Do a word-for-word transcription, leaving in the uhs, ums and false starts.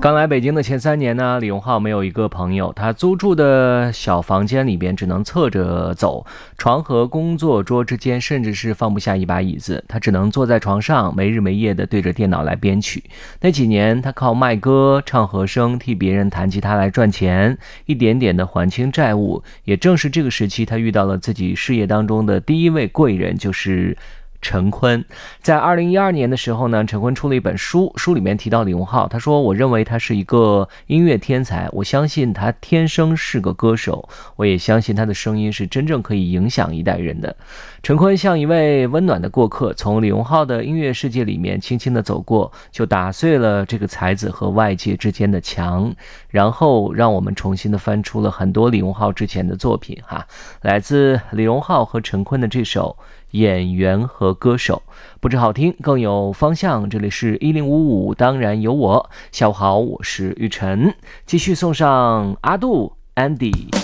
刚来北京的前三年呢，李荣浩没有一个朋友，他租住的小房间里边只能侧着走，床和工作桌之间甚至是放不下一把椅子，他只能坐在床上没日没夜地对着电脑来编曲。那几年他靠卖歌唱和声替别人弹吉他来赚钱，一点点的还清债务。也正是这个时期，他遇到了自己事业当中的第一位贵人，就是陈坤。在二零一二年的时候呢，陈坤出了一本书，书里面提到李荣浩，他说：我认为他是一个音乐天才，我相信他天生是个歌手，我也相信他的声音是真正可以影响一代人的。陈坤像一位温暖的过客，从李荣浩的音乐世界里面轻轻地走过，就打碎了这个才子和外界之间的墙，然后让我们重新的翻出了很多李荣浩之前的作品哈，来自李荣浩和陈坤的这首演员和歌手，不止好听更有方向。这里是一零五五，当然有我。下午好，我是玉晨，继续送上阿杜 Andy。